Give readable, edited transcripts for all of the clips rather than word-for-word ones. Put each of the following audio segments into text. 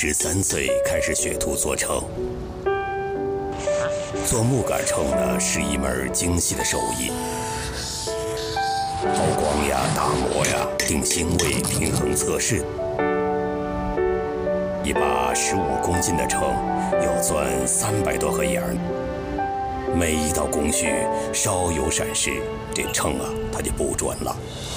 13岁开始学徒做秤。做木杆秤呢，是一门精细的手艺，抛光呀、打磨呀、定星位、平衡测试。一把15公斤的秤要钻300多个眼儿，每一道工序稍有闪失，这秤啊它就不准了。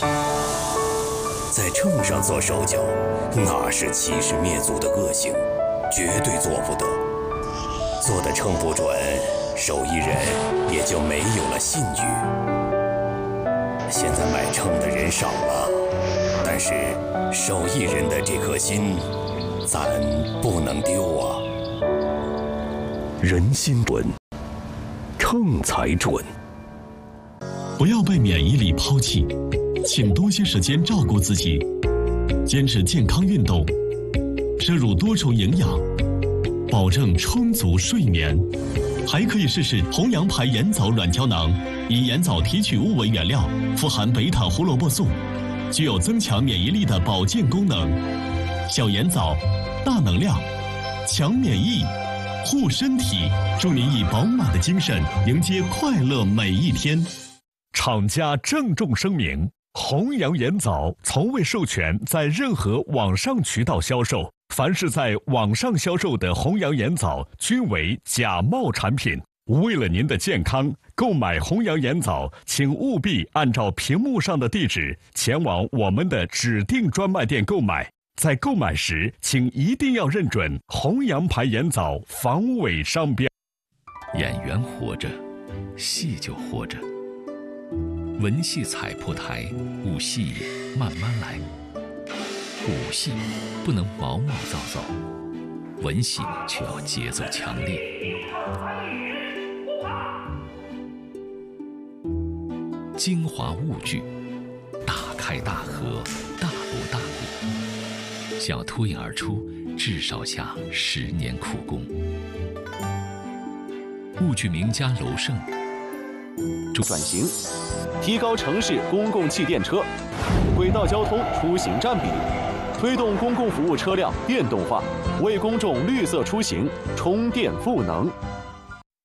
在秤上做手脚，那是欺师灭祖的恶行，绝对做不得。做的秤不准，手艺人也就没有了信誉。现在买秤的人少了，但是手艺人的这颗心，咱不能丢啊！人心准，秤才准。 不要被免疫力抛弃，请多些时间照顾自己，坚持健康运动，摄入多种营养，保证充足睡眠。还可以试试弘扬牌盐枣软胶囊，以盐枣提取物为原料，富含贝塔胡萝卜素，具有增强免疫力的保健功能。小盐枣，大能量，强免疫，护身体，祝您以饱满的精神迎接快乐每一天。 厂家郑重声明：弘扬盐枣从未授权在任何网上渠道销售，凡是在网上销售的弘扬盐枣均为假冒产品。为了您的健康，购买弘扬盐枣，请务必按照屏幕上的地址前往我们的指定专卖店购买。在购买时，请一定要认准弘扬牌盐枣防伪商标。 演员活着，戏就活着。文戏踩破台，武戏慢慢来。武戏不能毛毛躁躁，文戏却要节奏强烈。精华物剧，大开大合，大锣大鼓，想要脱颖而出，至少下10年苦功。物剧名家娄胜转型，提高城市公共气电车、轨道交通出行占比，推动公共服务车辆电动化，为公众绿色出行充电赋能。